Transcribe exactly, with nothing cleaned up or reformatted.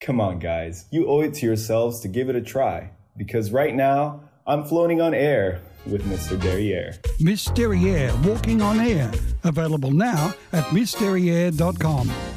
Come on, guys. You owe it to yourselves to give it a try. Because right now, I'm floating on air with Mister Derriere. Miss Derriere, Walking on Air. Available now at miss derriere dot com.